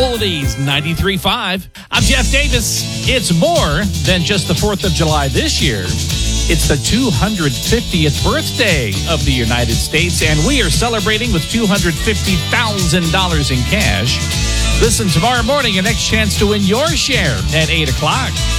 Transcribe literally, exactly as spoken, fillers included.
Oldies ninety-three point five. I'm Jeff Davis. It's more than just the fourth of July this year. It's the two hundred fiftieth birthday of the United States, and we are celebrating with two hundred fifty thousand dollars in cash. Listen tomorrow morning, your next chance to win your share at eight o'clock.